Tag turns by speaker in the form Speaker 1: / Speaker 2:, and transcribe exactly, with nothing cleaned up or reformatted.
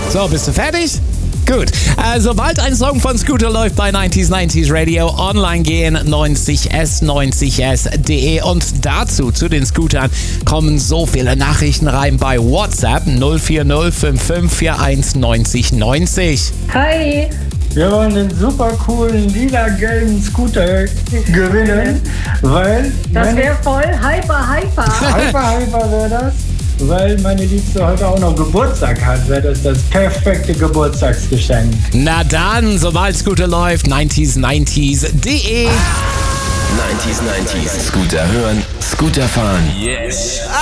Speaker 1: So, bist du fertig? Gut. Äh, sobald ein Song von Scooter läuft bei neunzig neunzig Radio, online gehen neunzig s neunzig s punkt de und dazu, zu den Scootern, kommen so viele Nachrichten rein bei WhatsApp null vier null fünf fünf vier eins neunzig neunzig.
Speaker 2: Hi.
Speaker 3: Wir wollen den super coolen lila-gelben Scooter gewinnen, weil...
Speaker 2: Das wäre voll hyper, hyper.
Speaker 3: Hyper, hyper wäre das, weil meine Liebste heute auch noch Geburtstag hat, wäre das das perfekte Geburtstagsgeschenk.
Speaker 1: Na dann, sobald Scooter läuft, neunzig neunzig punkt de.
Speaker 4: neunzig neunzig Scooter hören, Scooter fahren.
Speaker 1: Yes.